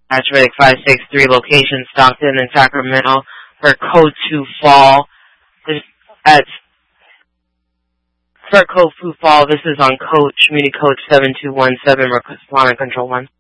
Patrick 563 location, Stockton and Sacramento for code 2 fall. For code 2 fall, this is on community code 7217, responding control 1.